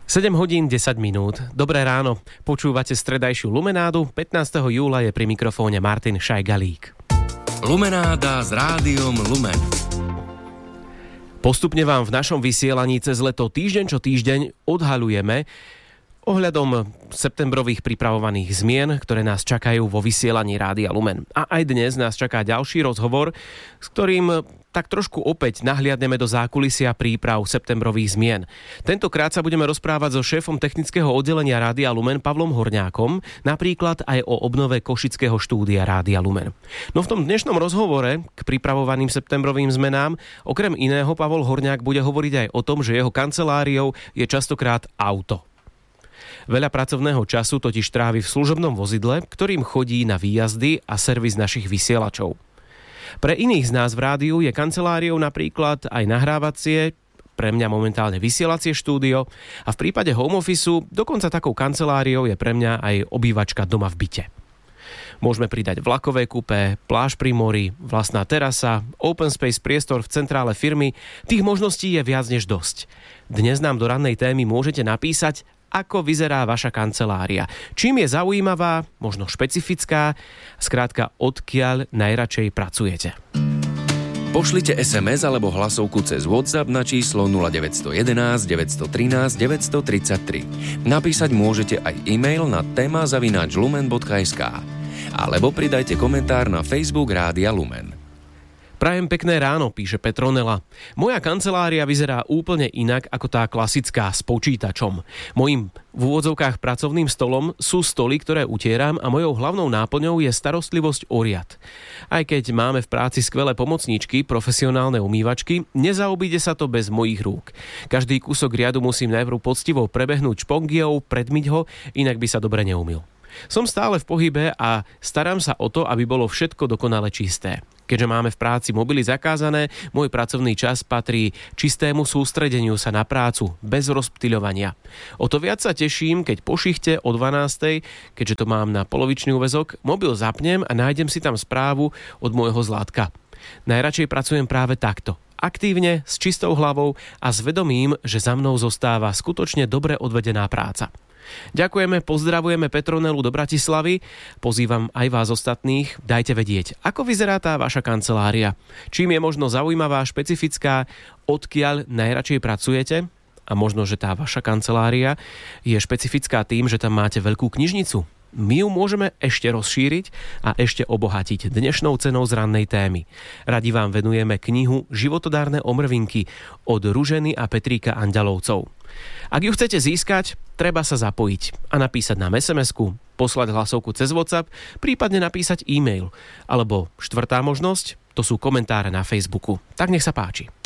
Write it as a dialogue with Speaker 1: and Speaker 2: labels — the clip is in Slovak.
Speaker 1: 7 hodín 10 minút. Dobré ráno. Počúvate stredajšiu Lumenádu. 15. júla je pri mikrofóne Martin Šajgalík.
Speaker 2: Lumenáda s rádiom Lumen.
Speaker 1: Postupne vám v našom vysielaní cez leto týždeň čo týždeň odhaľujeme ohľadom septembrových pripravovaných zmien, ktoré nás čakajú vo vysielaní Rádia Lumen. A aj dnes nás čaká ďalší rozhovor, s ktorým tak trošku opäť nahliadneme do zákulisia príprav septembrových zmien. Tentokrát sa budeme rozprávať so šéfom technického oddelenia Rádia Lumen Pavlom Horňákom, napríklad aj o obnove košického štúdia Rádia Lumen. No v tom dnešnom rozhovore k pripravovaným septembrovým zmenám okrem iného Pavol Horňák bude hovoriť aj o tom, že jeho kanceláriou je častokrát auto. Veľa pracovného času totiž trávi v služobnom vozidle, ktorým chodí na výjazdy a servis našich vysielačov. Pre iných z nás v rádiu je kanceláriou napríklad aj nahrávacie, pre mňa momentálne vysielacie štúdio a v prípade home officeu dokonca takou kanceláriou je pre mňa aj obývačka doma v byte. Môžeme pridať vlakové kupé, pláž pri mori, vlastná terasa, open space priestor v centrále firmy. Tých možností je viac než dosť. Dnes nám do rannej témy môžete napísať, ako vyzerá vaša kancelária. Čím je zaujímavá, možno špecifická, skrátka odkiaľ najradšej pracujete.
Speaker 2: Pošlite SMS alebo hlasovku cez WhatsApp na číslo 0911 913 933. Napísať môžete aj e-mail na tema@lumen.sk alebo pridajte komentár na Facebook Rádia Lumen.
Speaker 1: Prajem pekné ráno, píše Petronela. Moja kancelária vyzerá úplne inak ako tá klasická s počítačom. Mojím v úvodzovkách pracovným stolom sú stoly, ktoré utieram a mojou hlavnou náplňou je starostlivosť o riad. Aj keď máme v práci skvelé pomocníčky, profesionálne umývačky, nezaobíde sa to bez mojich rúk. Každý kúsok riadu musím najprv poctivo prebehnúť špongiou, predmyť ho, inak by sa dobre neumyl. Som stále v pohybe a starám sa o to, aby bolo všetko dokonale čisté. Keďže máme v práci mobily zakázané, môj pracovný čas patrí čistému sústredeniu sa na prácu, bez rozptyľovania. O to viac sa teším, keď po šichte o 12:00, keďže to mám na polovičný úväzok, mobil zapnem a nájdem si tam správu od môjho Zlátka. Najradšej pracujem práve takto. Aktívne, s čistou hlavou a s vedomím, že za mnou zostáva skutočne dobre odvedená práca. Ďakujeme, pozdravujeme Petronelu do Bratislavy. Pozývam aj vás ostatných, dajte vedieť, ako vyzerá tá vaša kancelária. Čím je možno zaujímavá, špecifická, odkiaľ najradšej pracujete? A možno, že tá vaša kancelária je špecifická tým, že tam máte veľkú knižnicu. My ju môžeme ešte rozšíriť a ešte obohatiť dnešnou cenou z rannej témy. Radi vám venujeme knihu Životodárne omrvinky od Ruženy a Petríka Andalovcov. Ak ju chcete získať, treba sa zapojiť a napísať nám SMS-ku, poslať hlasovku cez WhatsApp, prípadne napísať e-mail. Alebo štvrtá možnosť, to sú komentáre na Facebooku. Tak nech sa páči.